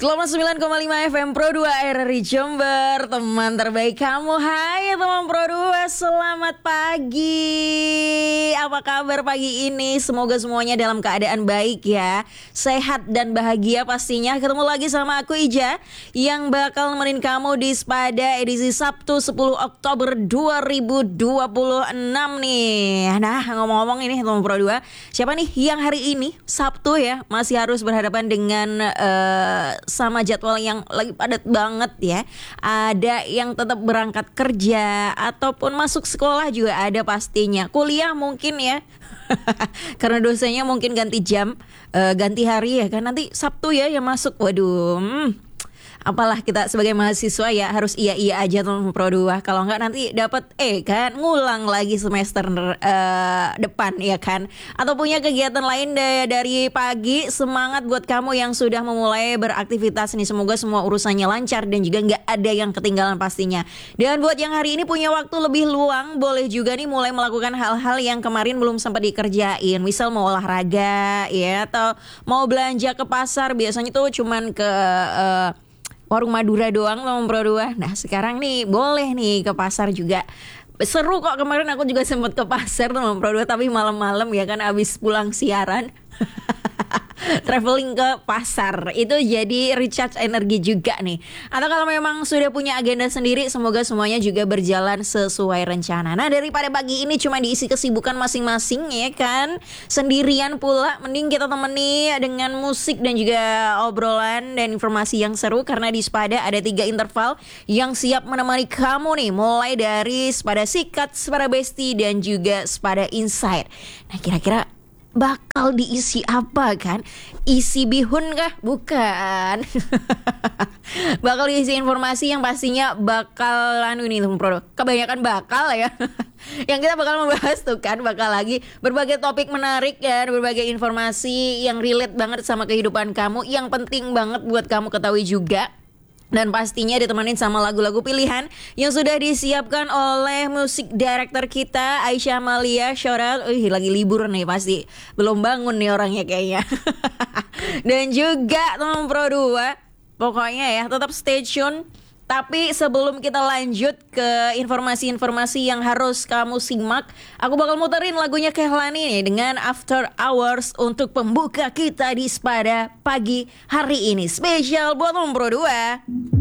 Gelombang 9,5 FM Pro 2 RRI Jember, teman terbaik kamu. Hai teman Pro 2, selamat pagi. Apa kabar pagi ini? Semoga semuanya dalam keadaan baik ya, sehat dan bahagia pastinya. Ketemu lagi sama aku Ija, yang bakal nemenin kamu di Spada edisi Sabtu 10 Oktober 2026 nih. Nah, ngomong-ngomong ini teman Pro 2, siapa nih yang hari ini Sabtu ya masih harus berhadapan dengan sama jadwal yang lagi padat banget ya. Ada yang tetap berangkat kerja ataupun masuk sekolah juga ada pastinya. Kuliah mungkin ya. Karena dosennya mungkin ganti jam, ganti hari ya kan. Nanti Sabtu ya yang masuk. Waduh. Apalah kita sebagai mahasiswa ya harus iya aja teman Pro 2. Kalau enggak nanti dapat kan ngulang lagi semester depan ya kan. Atau punya kegiatan lain dari pagi. Semangat buat kamu yang sudah memulai beraktivitas nih. Semoga semua urusannya lancar dan juga nggak ada yang ketinggalan pastinya. Dan buat yang hari ini punya waktu lebih luang, boleh juga nih mulai melakukan hal-hal yang kemarin belum sempat dikerjain. Misal mau olahraga ya, atau mau belanja ke pasar. Biasanya tuh cuman ke warung Madura doang teman Pro 2. Nah sekarang nih boleh nih ke pasar juga. Seru kok, kemarin aku juga sempat ke pasar teman Pro 2, tapi malam-malam ya kan abis pulang siaran. Traveling ke pasar itu jadi recharge energi juga nih. Atau kalau memang sudah punya agenda sendiri, semoga semuanya juga berjalan sesuai rencana. Nah daripada pagi ini cuma diisi kesibukan masing-masing ya kan, sendirian pula, mending kita temani dengan musik dan juga obrolan dan informasi yang seru. Karena di Spada ada 3 interval yang siap menemani kamu nih, mulai dari Spada Sikat, Spada Besti, dan juga Spada Insight. Nah kira-kira bakal diisi apa kan? Isi bihun kah? Bukan. Bakal diisi informasi yang pastinya bakal ini teman Pro. Kebanyakan bakal ya. Yang kita bakal membahas tuh kan, bakal lagi berbagai topik menarik ya, berbagai informasi yang relate banget sama kehidupan kamu, yang penting banget buat kamu ketahui juga. Dan pastinya ditemenin sama lagu-lagu pilihan yang sudah disiapkan oleh musik director kita Aisyah Amalia. Shout out, lagi libur nih pasti, belum bangun nih orangnya kayaknya. Dan juga teman Pro 2, pokoknya ya tetap stay tune. Tapi sebelum kita lanjut ke informasi-informasi yang harus kamu simak, aku bakal muterin lagunya Kehlani nih dengan After Hours untuk pembuka kita di Spada pagi hari ini. Spesial buat teman Pro 2.